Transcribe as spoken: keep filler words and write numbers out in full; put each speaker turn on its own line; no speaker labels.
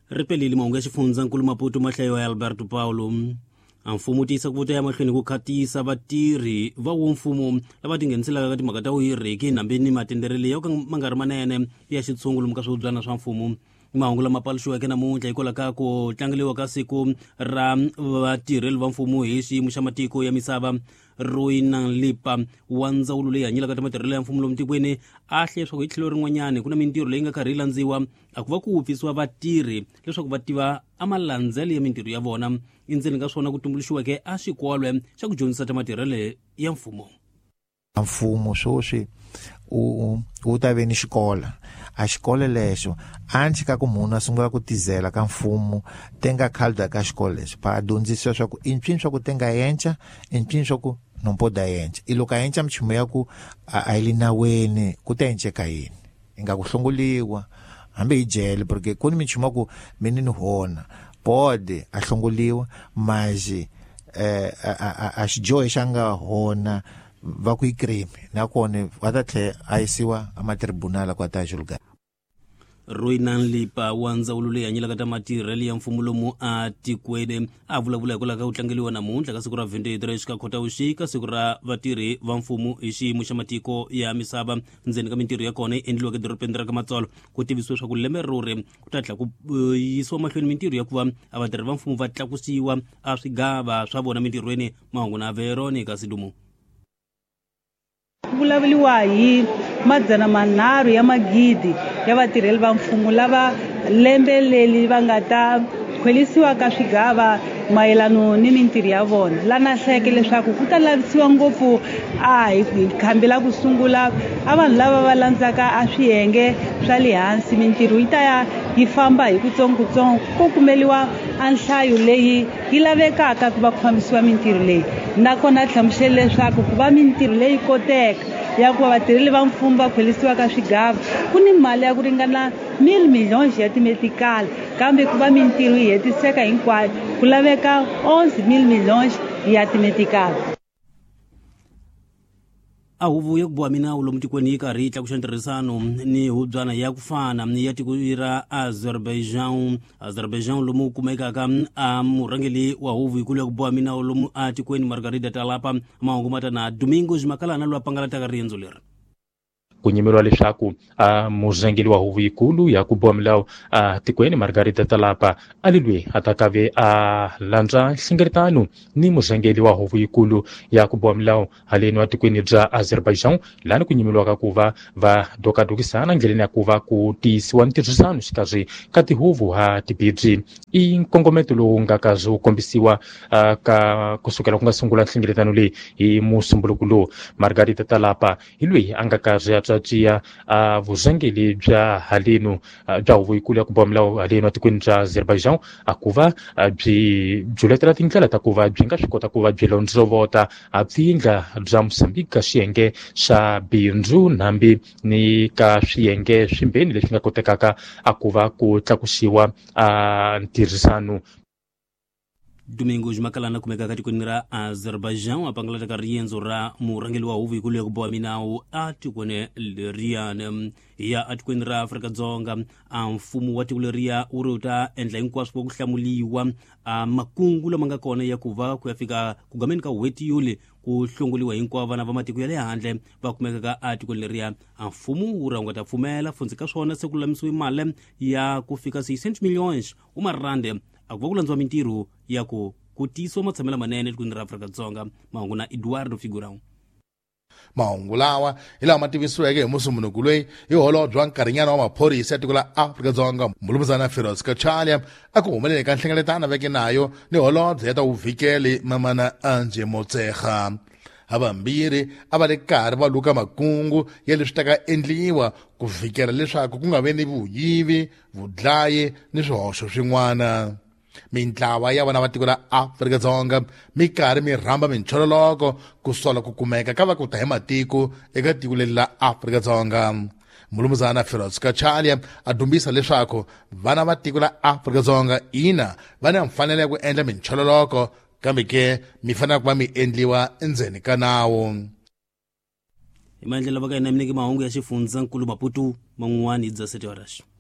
Ripelili mahungu ya xifundzakulu Maputo mahlayo ya Alberto Paulo amfumo u tiyisa ku vuta ya mahlweni ku khatisa vatirhi va wo mfumo lava tinghenisela ka timhaka ta vuhiriki hambi ni matendereli ya ka ma nga ri manene ya xitshungulu muka swo byana swa mfumo. Mahungu lama paluxiweke namuntlha hikola ka ku tlangeliwa ka siku ra vatirheli va mfumo hi xiyimo xa matiko ya misava. Rooinang Lipa wa ndzawulo leyi hanyelaka ta matirhelo ya mfumo lomu tikweni a hle leswaku hi tlhelo rin'wanyani ku na mintirho leyi nga karhi yi landziwa a ku va ku hupfisiwa vatirhi leswaku va tiva amalandzelo ya mintirho ya vona endzeni ka swona ku tumbuluxiweke a xikolwe xa ku dyondzisa ta matirhelo ya mfumo.
Mfumo swoswi u u ta ve ni xikola a xikolo lexo anchi ka ku munhu a sungula ku tizela ka mfumo tenga khalda ka xikolo lexo pa dyondzisiwa swa ku intswini swa ku tenga yencha intswini swa ku nompoda yencha iloka yencha mchumo ya ku a yi naweni ku ta yencheka yini inga ku hlonguliwa hambe hi jele porque kuni michumo ku mini ni hona bode a hlonguliwa maji eh a xijoyi xa nga hona va ku ikrimi nakone va ta tlhe a yisiwa amatribunala kwa ta julga.
Rooinang Lipa wa ndzawulo leyi hanyelaka ta matirhelo ya mfumo lomu a tikweni a vulavula hikwalaho ka ku tlangeliwa namuntlha ka siku ra twenty-three ka Khotavuxika siku ra vatirhi va mfumo hi xiyimo xa matiko ya misava ndzeni ka mintirho ya kona yi endliwaka edorobeni ra ka Matsolo ku tivisiwa swa ku lembe ruri ku ta tlha ku yisiwa mahlweni mintirho ya ku va a vatirhi va mfumo va tlakusiwa a swigava swa vona mintirhweni. Mahungu na Veronica Sidumo.
Vulavuriwa hi madzana manharhu ya magidi ya vatirheli va mfumo lava lembe leli va nga ta khwelisiwa ka swigava mayelano ni mintirho ya vona. Lana hleke leswaku ku ta lavisiwa ngopfu a hi khambela ku sungula a vanhu lava va landzaka a swiyenge swa le hansi mintirho yi ta ya yi famba hi kutsongokutsongo ku kumeliwa a nhlayo leyi yi lavekaka ku va ku fambisiwa mintirho leyi nakona hlamusele leswaku ku va mintirho leyi koteka ya ku va vatirheli va mfumo va khwelisiwa ka swigava ku ni mali ya ku ringana mil milhões ya timetikali kambe ku va mintirho yi hetiseka hinkwayo ku laveka onze mil milhões ya timetikali.
A huvo ya ku boha minawu lomu tikweni yi karhi yi tlakuxa ntirhisano ni hubyana ya ku fana ya tiko ra Azerbaijan Azerbaijan lomu kumekaka a murhangeli wa huvo yikulu ya ku boha minawu lomu a tikweni Margarida Talapa mahungu matana Domingos Makalana loyi a pangalataka riendzo leri.
Ku nyimeriwa leswaku a murhangeli wa huvo yikulu ya ku boha milawu a tikweni Margarida Talapa ali lwe a ta kave a landza nhlengeletano ni murhangeli wa huvo yikulu ya ku boha milawu haleni wa tikweni bya Azerbaijan lani ku nyimeriwaka ku va va dokadokisana ndleleni ya ku va ku tiyisiwa ntirhisano xikarhi ka tihuvo ha tibibyi i nkongometo lowu nga kazi wu kombisiwa ka kusukela ku nga sungula nhlengeletano leyi hi musumbuluku lowu. Margarida Talapa hi lweyi a nga kazi ya tswatsiya a vurhangeli bya haleno bya huvo yikulu ya ku boha milawu haleni wa tikweni bya Azerbaijan a ku va byi byiletela tindlela ta ku va byi nga swi kota ku va byi londzovota a pfindla bya Mozambique ka swiyenge swa bindzu nambi ni ka swiyenge swimbeni leswi nga kotekaka a ku va ku tlakusiwa a ntirhisano.
Domingos Makalana kumeka ka tikweni ra Azerbaijan a pangalataka riendzo ra murhangeli wa huvo yikulu ya ku boha minawu a tikweni leriya ya a tikweni ra Afrika-Dzonga. A mfumo wa tiko leriya wu ri u ta endla hinkwaswo ku hlamuliwa a makungu lama nga kona ya ku va ku ya fika ku gameni ka hweti yule ku hlongoliwa hinkwavo vana va matiko ya le handle va kumekaka a tikweni leriya. A mfumo wu ra wu nga ta pfumela funzi ka swona se ku lulamisiwa mali ya ku fika six hundred milhões wa marande a ku va ku landziwa mintirho ya ku ku tiyisiwa matshamelo manene tikweni ra Afrika-Dzonga. Mahungu na Eduardo Figurão.
Mahungu lawa hi lawa ma tivisiweke hi musumbunuku loyi hi holobye wa nkarhinyana wa maphorisa ya tiko la Afrika-Dzonga Mvuluvuzana Feroz Kachalia a ku humelele ka nhlengeletano veke nayo ni holobye ya ta vuvhikeli Mamana Anje Motshekga. Havambirhi a va le karhi va luka makungu ya leswi ta ka endliwa ku vhikela leswaku ku nga vi ni vuyivi vudlayi ni swihoxo swin'wana. Mintlawa ya vana va tiko la Afrika-Dzonga mi karhi mi rhamba minchololoko ku sola ku kumeka ka va ku ta hi matiko eka tiko leri la Afrika-Dzonga. Mvuluvuzana Feroz Kachalia a dumbisa leswaku vana va tiko la Afrika-Dzonga ina va na mfanelo ya ku endla minchololoko kambe ke mi fanele ku va mi endliwa endzeni ka nawu.
Hi mandlela va ka hina mi nyike mahungu ya xifundzankulu Maputo man'wani dza sete horas.